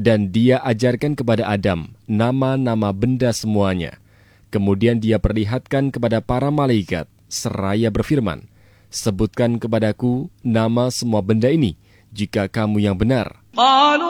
Dan dia ajarkan kepada Adam nama-nama benda semuanya. Kemudian dia perlihatkan kepada para malaikat, seraya berfirman, "Sebutkan kepadaku nama semua benda ini, jika kamu yang benar."